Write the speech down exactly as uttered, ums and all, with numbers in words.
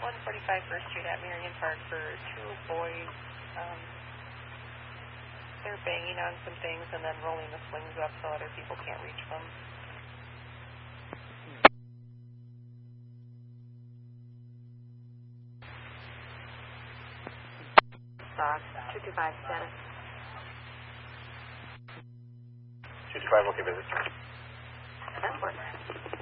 one forty-five First Street at Marion Park for two boys. Um, they're banging on some things and then rolling the swings up so other people can't reach them. Fox, two two five status. two two five, okay, visit. That works.